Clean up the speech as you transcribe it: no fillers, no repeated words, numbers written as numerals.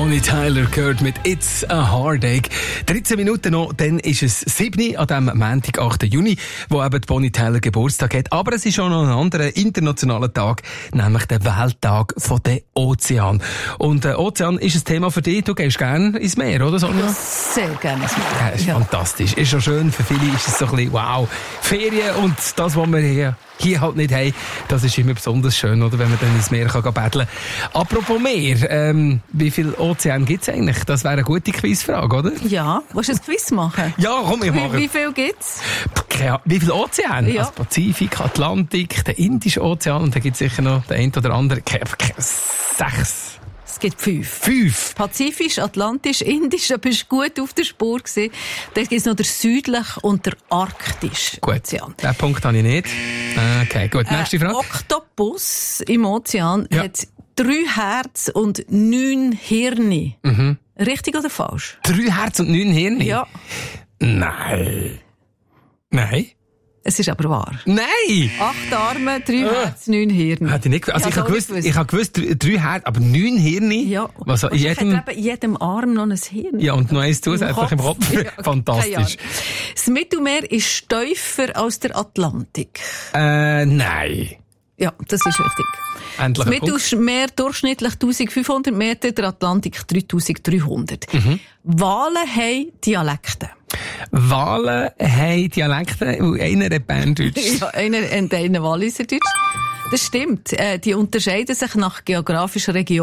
Bonnie Tyler gehört mit It's a Heartache. 13 Minuten noch, dann ist es 7 an dem Montag, 8. Juni, wo eben die Bonnie Tyler Geburtstag hat. Aber es ist auch noch ein anderer internationaler Tag, nämlich der Welttag der Ozean. Und Ozean ist ein Thema für dich. Du gehst gerne ins Meer, oder Sonja? Ja, sehr gerne ins Meer. Ja, ist fantastisch. Ist schon schön. Für viele ist es so ein bisschen, wow, Ferien und das, was wir hier halt nicht haben, das ist immer besonders schön, oder, wenn man dann ins Meer kann paddeln kann. Apropos Meer, wie viel Ozean gibt es eigentlich? Das wäre eine gute Quizfrage, oder? Ja, willst du ein Quiz machen? Ja, komm, ich mache. Wie viel gibt's? Wie viel Ozean? Ja. Also Pazifik, Atlantik, der Indische Ozean und dann gibt es sicher noch den einen oder anderen. 6. Es gibt 5. 5. Pazifisch, Atlantisch, Indisch, da bist du gut auf der Spur gewesen. Dann gibt es noch der südliche und der arktische Ozean. Den Punkt habe ich nicht. Okay, gut. Nächste Frage. Oktopus im Ozean hat 3 Herzen und 9 Hirne. Mhm. Richtig oder falsch? 3 Herzen und 9 Hirne? Ja. Nein. Es ist aber wahr. Nein! 8 Arme, 3 Herzen, 9 Hirne. Hätte ich nicht gewusst. Also ich habe gewusst 3 Herzen, aber 9 Hirne? Ja. Was, in jedem Arm noch ein Hirn. Ja, und noch eins zusätzlich im Kopf. Ja, fantastisch. Das Mittelmeer ist tiefer als der Atlantik. Nein. Ja, das ist richtig. Endlich das Mittelmeer durchschnittlich 1500 Meter, der Atlantik 3300. Wale haben Dialekte. Wale haben Dialekte, einer hat Berndeutsch. Ja, einer Walliserdeutsch. Das stimmt. Die unterscheiden sich nach geografischer Region.